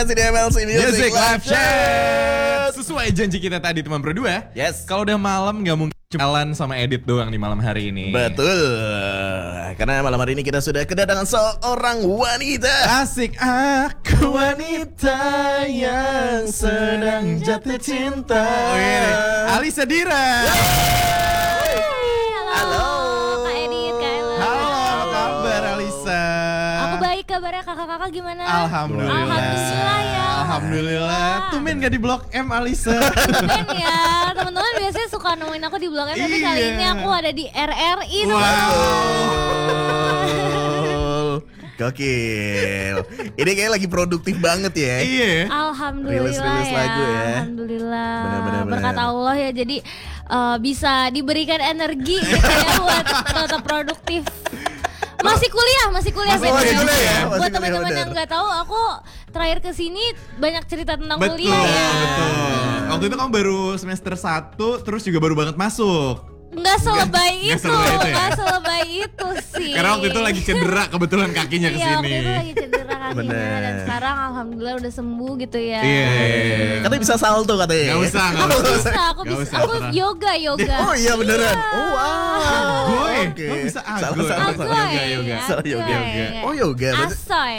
masih di MLC Music Live Chat. Sesuai janji kita tadi teman berdua. Yes. Kalau udah malam gak mungkin jalan sama edit doang di malam hari ini. Betul. Karena malam hari ini kita sudah kedatangan seorang wanita. Asik, aku wanita yang sedang jatuh cinta. Alisa Dira. Halo. Kak Edit, Kak Ella. Halo, apa kabar Alisa? Aku baik, kabarnya kakak-kakak gimana? Alhamdulillah. Alhamdulillah ya. Alhamdulillah. Tumben gak di Blok M Alisa. Tumben ya, teman-teman biasanya suka nemuin aku di Blok M, tapi kali Iya. ini aku ada di RRI. Gokil. Ini kayak lagi produktif banget ya. Iya. Alhamdulillah Rilis-rilis ya. lagu ya. Alhamdulillah. Benar. Berkat Allah ya, jadi bisa diberikan energi gitu ya buat tetap produktif. Masih kuliah Masih sebenarnya. kuliah ya? Masih Buat kuliah, teman-teman benar. yang nggak tahu, aku terakhir kesini banyak cerita tentang Betul, kuliah ya. betul. Waktu itu kamu baru semester 1, terus juga baru banget masuk. Nggak selebay Nggak itu, selebay itu ya? nggak selebay itu sih. Karena waktu itu lagi cedera kebetulan kakinya Iya, kesini. waktu itu lagi cedera kakinya. Bener. Dan sekarang alhamdulillah udah sembuh gitu ya. Iya. Katanya bisa salto katanya. Gak usah, gak Aku usah. bisa, aku Nggak bisa. usah, Aku Sarah. yoga. Oh iya beneran. Iya. Oh wow. Agoy. Oke. Kamu bisa Salah, agoy. salah, Agoy. salah. Yoga. Salah, yoga. Agoy. Oh yoga. Berarti- Asoy.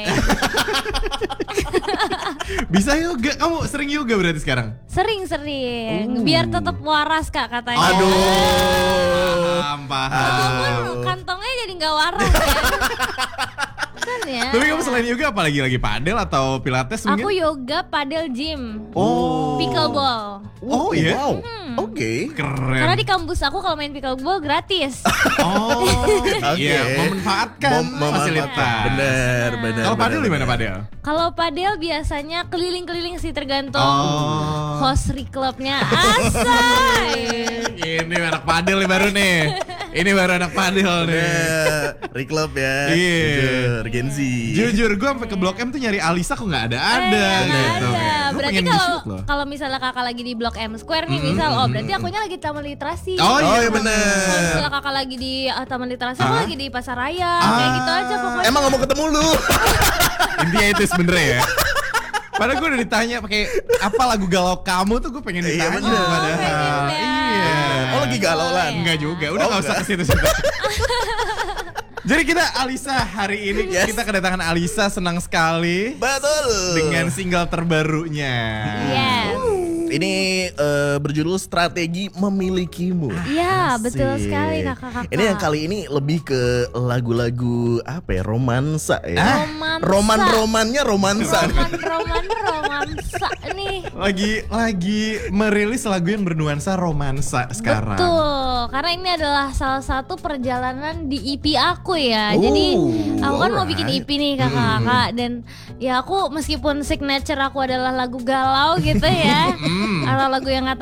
Bisa yoga. Kamu sering yoga berarti sekarang? Sering. Biar tetap waras Kak katanya. Aduh. Paham. Walaupun kantongnya jadi nggak waras ya. Kan ya. Tapi kamu selain yoga apa lagi padel atau pilates Aku mungkin? yoga, padel, gym, Oh. pickleball. Oh iya? Wow. Oke. Keren. Karena di kampus aku kalau main pickleball gratis. Oh, Oke. iya, memanfaatkan fasilitas. Bener. Kalau padel di mana bener. padel? Kalau padel biasanya keliling-keliling sih, tergantung Oh. host klubnya. Asay. Ini anak padel nih baru nih. Ini baru anak padel nih. Reclub ya. Iya. Jujur, Gen Z. Jujur gue sampai ke Blok M tuh nyari Alisa kok nggak ada Nggak gitu. ada. Gua Berarti pengen kalau di-shoot loh. kalau misalnya kakak lagi di Blok M Square nih, misal, berarti akunya lagi di Taman Literasi. Oh Oh iya iya bener. Kalau misalnya kakak lagi di Taman Literasi, aku Ah. lagi di Pasar Raya, kayak gitu aja pokoknya. Emang gak mau ketemu lu? Intinya itu sebenernya ya. Padahal gue udah ditanya pakai apa lagu galau kamu tuh gue pengen Iya, ditanya bener. padahal. pengen ya. Iya. Oh lagi galau lan? Enggak juga, udah Oh, nggak usah enggak. ke situ-situ. Jadi kita Alisa hari ini Yes. kita kedatangan Alisa, senang sekali Betul. dengan single terbarunya. Yes. Ini berjudul Strategi Memilikimu. Iya, betul Asik. sekali kakak-kakak. Ini yang kali ini lebih ke lagu-lagu apa ya? Romansa ya. Romansa. Roman-romannya romansa. Romansa nih. Lagi merilis lagu yang bernuansa romansa sekarang. Betul, karena ini adalah salah satu perjalanan di EP aku ya. Oh, Jadi aku kan mau alright. bikin EP nih kakak-kakak, dan ya aku meskipun signature aku adalah lagu galau gitu ya, atau lagu yang